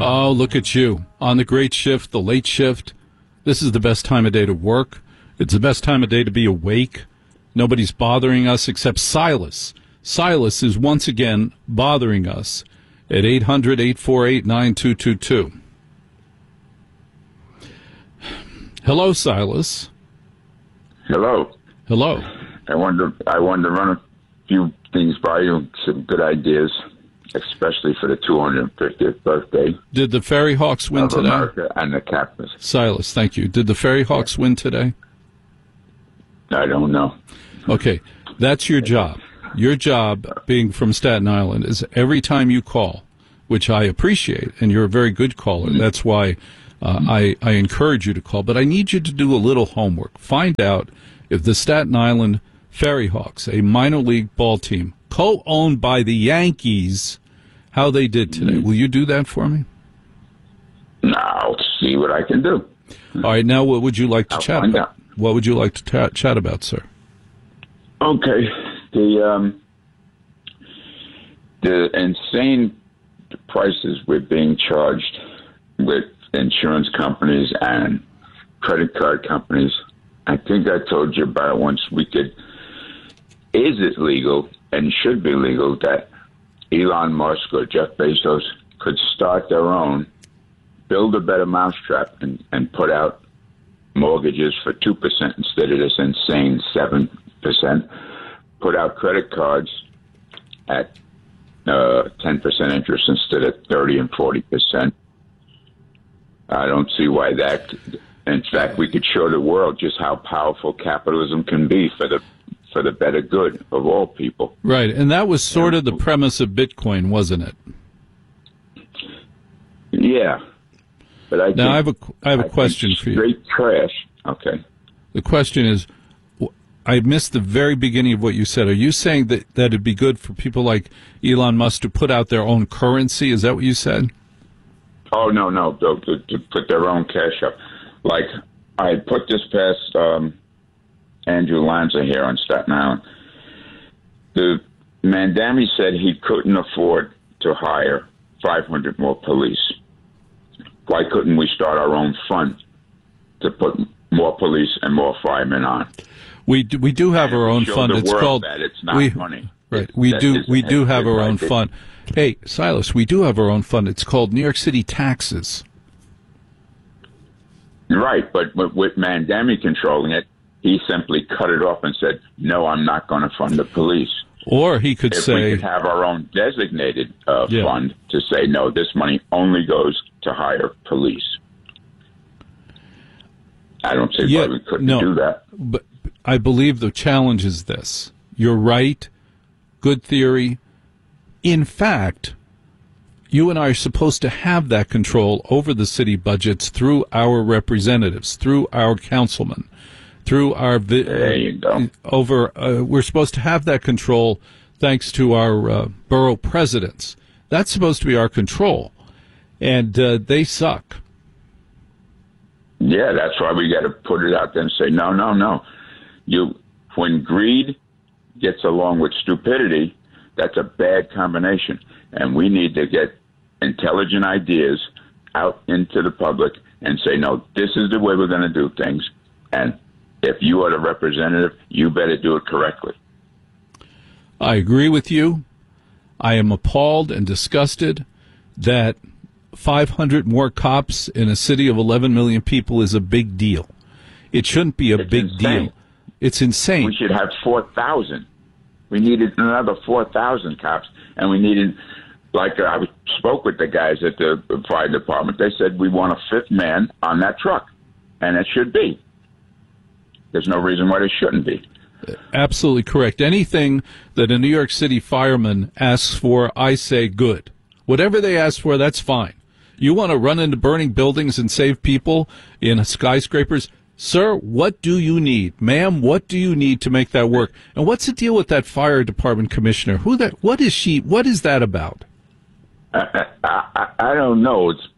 Oh, look at you. On the great shift, the late shift. This is the best time of day to work. It's the best time of day to be awake. Nobody's bothering us except Silas. Silas is once again bothering us at 800-848-9222. Hello, Silas. Hello. Hello. I wanted to run a few things by you, some good ideas, especially for the 250th birthday. Did the Ferry Hawks win of today? America and the Capitals. Silas, thank you. Did the Ferry Hawks win today? I don't know. Okay, that's your job. Your job, being from Staten Island, is every time you call, which I appreciate, and you're a very good caller. That's why I encourage you to call. But I need you to do a little homework. Find out if the Staten Island Ferry Hawks, a minor league ball team, co-owned by the Yankees, how they did today. Will you do that for me? I'll see what I can do. All right, now what would you like to chat find about? out. What would you like to chat about, sir? Okay. The insane prices we're being charged with insurance companies and credit card companies. I think I told you about it once. Is it legal and should be legal that Elon Musk or Jeff Bezos could start their own, build a better mousetrap, and put out mortgages for 2% instead of this insane 7%, put out credit cards at 10% interest instead of 30 and 40%. I don't see why that. In fact, we could show the world just how powerful capitalism can be for the better good of all people. Right, and that was sort of the premise of Bitcoin, wasn't it? Yeah, but I have a question for you. Straight trash. Okay. The question is, I missed the very beginning of what you said. Are you saying that it'd be good for people like Elon Musk to put out their own currency? Is that what you said? Oh, no. To put their own cash up. Like, I put this past Andrew Lanza here on Staten Island. The Mandami said he couldn't afford to hire 500 more police. Why couldn't we start our own fund to put more police and more firemen on? We do have our own fund. It's called. It's not money. Right. We do have our own fund. Hey, Silas, we do have our own fund. It's called New York City Taxes. Right, but with Mandami controlling it, he simply cut it off and said, "No, I'm not going to fund the police." Or he could say, we could have our own designated fund to say, "No, this money only goes to hire police." I don't see why we couldn't do that. But I believe the challenge is this. You're right. Good theory. In fact, you and I are supposed to have that control over the city budgets through our representatives, through our councilmen, through our there you go. We're supposed to have that control thanks to our borough presidents. That's supposed to be our control, and they suck. Yeah, that's why we got to put it out there and say, no. When greed gets along with stupidity, that's a bad combination. And we need to get intelligent ideas out into the public and say, no, this is the way we're going to do things. And if you are the representative, you better do it correctly. I agree with you. I am appalled and disgusted that 500 more cops in a city of 11 million people is a big deal. It shouldn't be a big deal. It's insane. We should have 4,000. We needed another 4,000 cops, and we needed, like I spoke with the guys at the fire department. They said we want a fifth man on that truck, and it should be. There's no reason why there shouldn't be. Absolutely correct. Anything that a New York City fireman asks for, I say good. Whatever they ask for, that's fine. You want to run into burning buildings and save people in skyscrapers? Sir, what do you need? Ma'am, what do you need to make that work? And what's the deal with that fire department commissioner? What is she? What is that about? I don't know. It's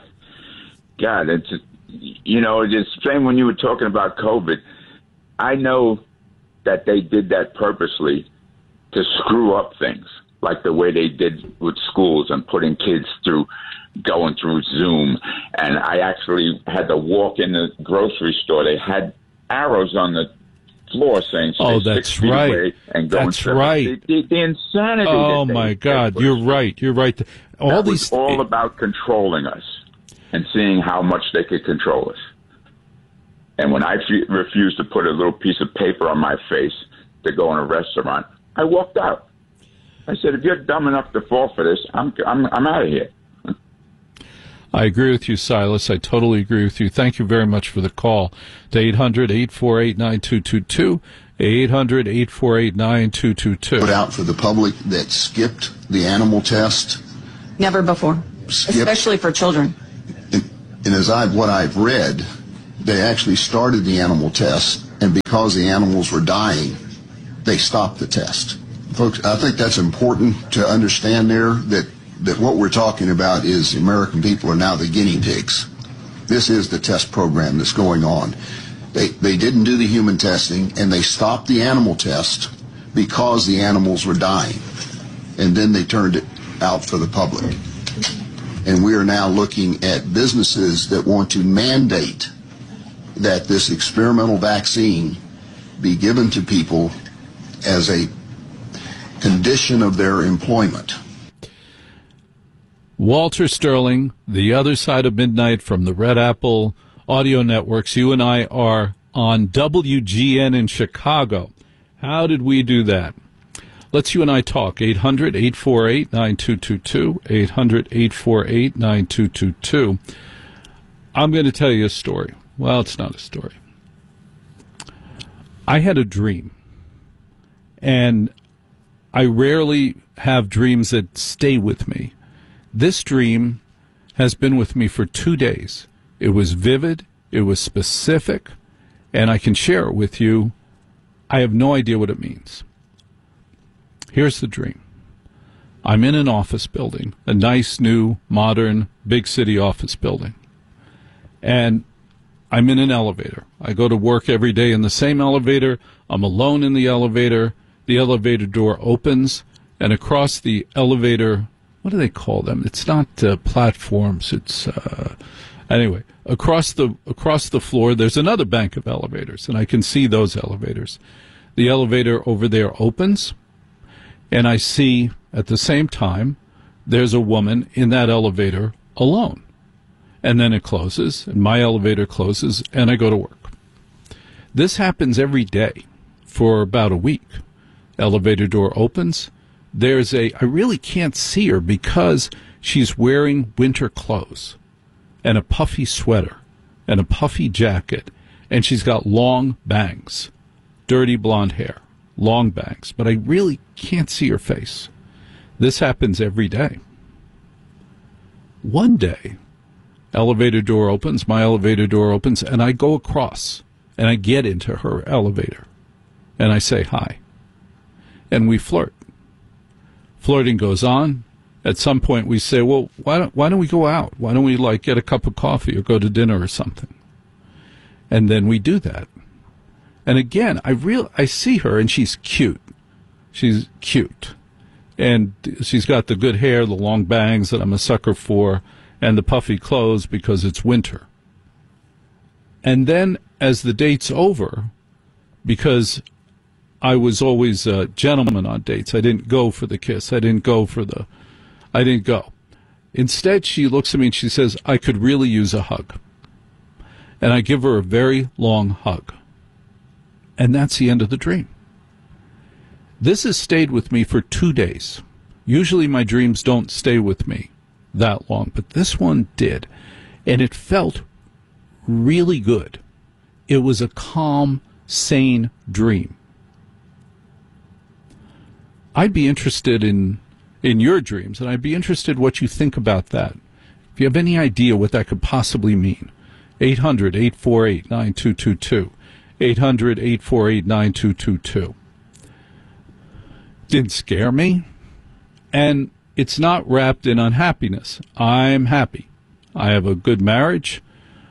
it's the same when you were talking about COVID. I know that they did that purposely to screw up things, like the way they did with schools and putting kids through going through Zoom. And I actually had to walk in the grocery store. They had arrows on the floor saying, stay 6 feet away and go That's right. The insanity. Oh, my God. You're right. You're right. That was all about controlling us and seeing how much they could control us. And when I refused to put a little piece of paper on my face to go in a restaurant, I walked out. I said, if you're dumb enough to fall for this, I'm out of here. I agree with you, Silas. I totally agree with you. Thank you very much for the call to 800-848-9222, 800-848-9222. Put out for the public that skipped the animal test. Never before, especially for children. And what I've read, they actually started the animal test, and because the animals were dying, they stopped the test. Folks, I think that's important to understand there, that what we're talking about is the American people are now the guinea pigs. This is the test program that's going on. They didn't do the human testing, and they stopped the animal test because the animals were dying. And then they turned it out for the public. And we are now looking at businesses that want to mandate that this experimental vaccine be given to people as a condition of their employment. Walter Sterling, the other side of midnight from the Red Apple Audio Networks. You and I are on WGN in Chicago. How did we do that? Let's you and I talk. 800-848-9222, 800-848-9222. I'm going to tell you a story. Well, it's not a story. I had a dream, and I rarely have dreams that stay with me. This dream has been with me for 2 days. It was vivid, it was specific, and I can share it with you. I have no idea what it means. Here's the dream. I'm in an office building, a nice, new, modern, big city office building. And I'm in an elevator. I go to work every day in the same elevator. I'm alone in the elevator. The elevator door opens, and across the elevator, what do they call them? It's not platforms. It's anyway. Across the floor, there's another bank of elevators, and I can see those elevators. The elevator over there opens, and I see at the same time there's a woman in that elevator alone. And then it closes, and my elevator closes, and I go to work. This happens every day for about a week. Elevator door opens. I really can't see her because she's wearing winter clothes and a puffy sweater and a puffy jacket, and she's got long bangs, dirty blonde hair, long bangs, but I really can't see her face. This happens every day. One day, elevator door opens, my elevator door opens, and I go across, and I get into her elevator, and I say hi, and we flirt. Flirting goes on. At some point, we say, well, why don't we go out? Why don't we, get a cup of coffee or go to dinner or something? And then we do that. And again, I see her, and she's cute. She's cute. And she's got the good hair, the long bangs that I'm a sucker for, and the puffy clothes because it's winter. And then, as the date's over, because I was always a gentleman on dates. I didn't go for the kiss. I didn't go. Instead, she looks at me and she says, I could really use a hug. And I give her a very long hug. And that's the end of the dream. This has stayed with me for 2 days. Usually my dreams don't stay with me that long, but this one did. And it felt really good. It was a calm, sane dream. I'd be interested in your dreams, and I'd be interested what you think about that. If you have any idea what that could possibly mean, 800-848-9222, 800-848-9222. Didn't scare me, and it's not wrapped in unhappiness. I'm happy. I have a good marriage.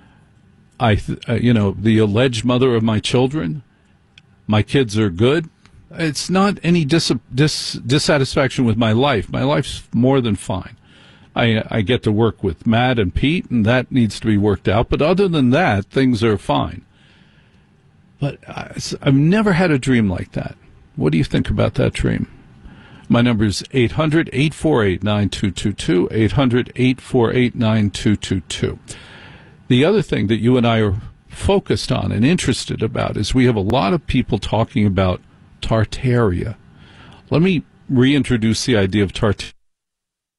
The alleged mother of my children, my kids are good. It's not any dissatisfaction with my life. My life's more than fine. I get to work with Matt and Pete, and that needs to be worked out. But other than that, things are fine. But I've never had a dream like that. What do you think about that dream? My number is 800-848-9222, 800-848-9222. The other thing that you and I are focused on and interested about is we have a lot of people talking about Tartaria. Let me reintroduce the idea of Tartaria